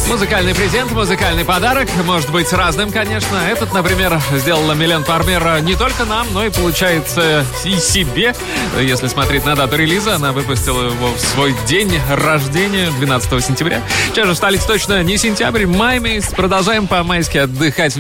Музыкальный презент, музыкальный подарок. Может быть разным, конечно. Этот, например, сделала Милен Фармер не только нам, но и, получается, и себе. Если смотреть на дату релиза, она выпустила его в свой день рождения, 12 сентября. Сейчас же в столице точно не сентябрь, май месяц. Продолжаем по-майски отдыхать